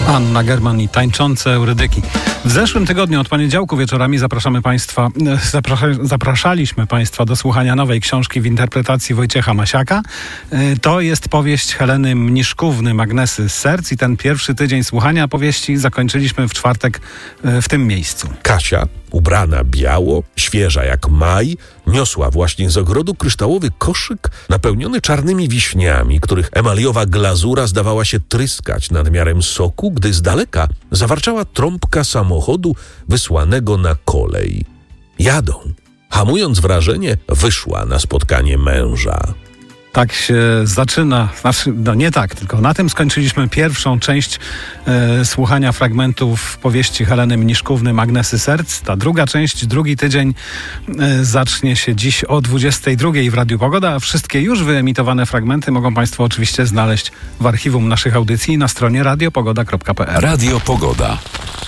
Anna German i tańczące Eurydyki. W zeszłym tygodniu od poniedziałku wieczorami zapraszaliśmy Państwa do słuchania nowej książki w interpretacji Wojciecha Masiaka. To jest powieść Heleny Mniszkówny, Magnesy z serc, i ten pierwszy tydzień słuchania powieści zakończyliśmy w czwartek w tym miejscu. Kasia, ubrana biało, świeża jak maj, niosła właśnie z ogrodu kryształowy koszyk napełniony czarnymi wiśniami, których emaliowa glazura zdawała się tryskać nadmiarem soku, gdy z daleka zawarczała trąbka samochodu wysłanego na kolej. Jadą. Hamując wrażenie, wyszła na spotkanie męża. Tak się zaczyna, nie tak, tylko na tym skończyliśmy pierwszą część słuchania fragmentów powieści Heleny Mniszkówny, Magnesy serc. Ta druga część, drugi tydzień zacznie się dziś o 22:00 w Radiu Pogoda, a wszystkie już wyemitowane fragmenty mogą Państwo oczywiście znaleźć w archiwum naszych audycji na stronie radiopogoda.pl. Radio Pogoda.